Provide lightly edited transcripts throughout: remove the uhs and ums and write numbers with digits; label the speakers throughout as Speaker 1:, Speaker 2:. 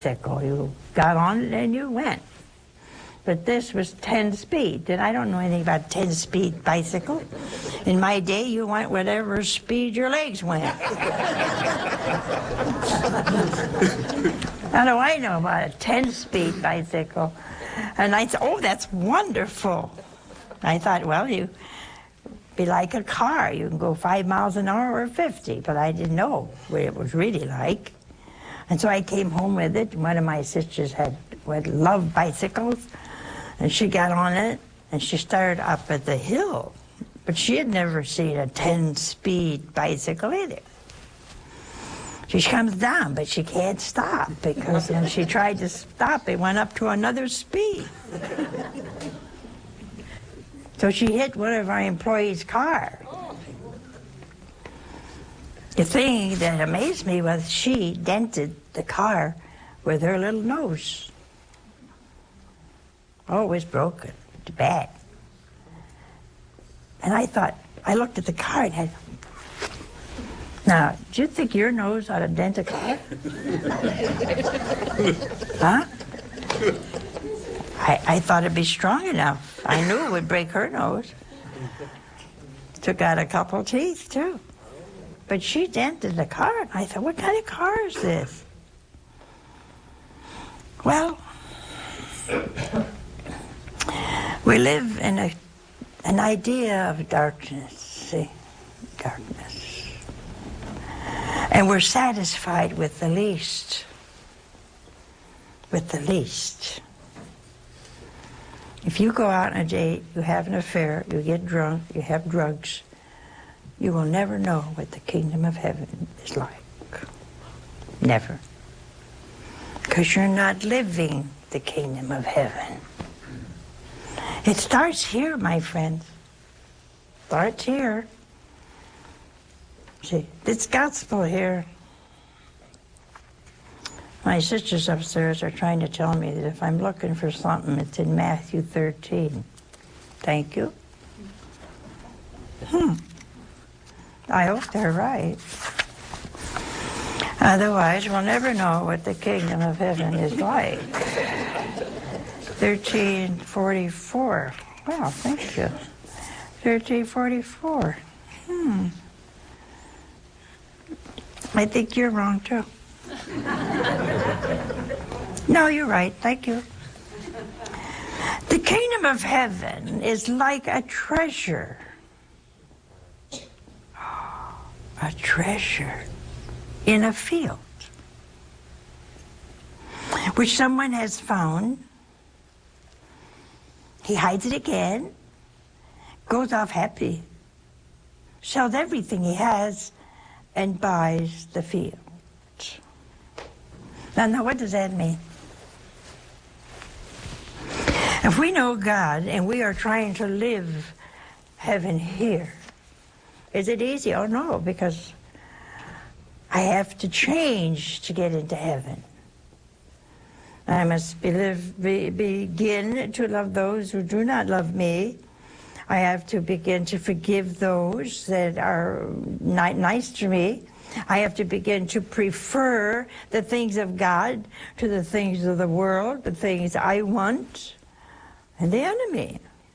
Speaker 1: bicycle. You got on it and you went. But this was 10 speed, and I don't know anything about 10-speed bicycle. In my day, you went whatever speed your legs went. How do I know about a 10-speed bicycle? And I thought, oh, that's wonderful. I thought, well, you be like a car. You can go 5 miles an hour or 50, but I didn't know what it was really like. And so I came home with it. One of my sisters loved bicycles, and she got on it, and she started up at the hill. But she had never seen a 10-speed bicycle either. She comes down, but she can't stop, because when she tried to stop, it went up to another speed. So she hit one of our employees' car. The thing that amazed me was she dented the car with her little nose. Oh, it was broken. It's bad. And I looked at the car and now, do you think your nose ought to dent a car? Huh? I thought it'd be strong enough. I knew it would break her nose. Took out a couple teeth, too. But she dented the car, and I thought, what kind of car is this? Well, we live in an idea of darkness, see? Darkness. And we're satisfied with the least. With the least. If you go out on a date, you have an affair, you get drunk, you have drugs, you will never know what the kingdom of heaven is like. Never. Because you're not living the kingdom of heaven. It starts here, my friends. Starts here. See, this gospel here. My sisters upstairs are trying to tell me that if I'm looking for something, it's in Matthew 13. Thank you. I hope they're right. Otherwise, we'll never know what the kingdom of heaven is like. 13:44. Well, thank you. 13:44. I think you're wrong, too. No, you're right. Thank you. The kingdom of heaven is like a treasure. A treasure in a field, which someone has found. He hides it again, goes off happy, sells everything he has, and buys the field. Now, what does that mean? If we know God and we are trying to live heaven here, is it easy? Oh, no, because I have to change to get into heaven. I must begin to love those who do not love me. I have to begin to forgive those that are not nice to me. I have to begin to prefer the things of God to the things of the world, the things I want, and the enemy.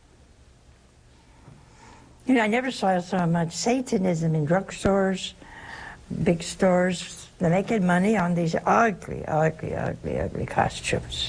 Speaker 1: You know, I never saw so much Satanism in drugstores, big stores. They're making money on these ugly, ugly, ugly, ugly costumes.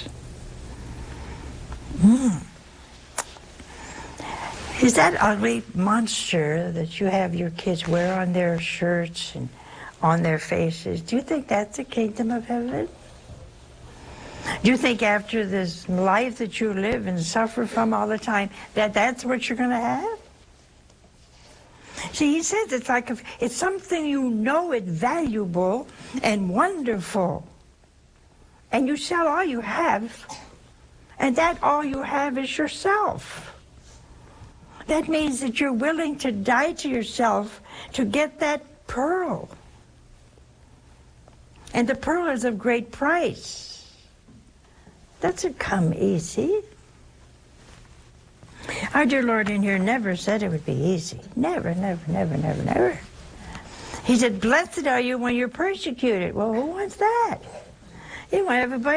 Speaker 1: Is that ugly monster that you have your kids wear on their shirts and on their faces, do you think that's the kingdom of heaven? Do you think after this life that you live and suffer from all the time, that that's what you're going to have? See, he says it's something you know is valuable and wonderful. And you sell all you have, and that all you have is yourself. That means that you're willing to die to yourself to get that pearl. And the pearl is of great price. Doesn't come easy. Our dear Lord in here never said it would be easy. Never, never, never, never, never. He said, blessed are you when you're persecuted. Well, who wants that? You want everybody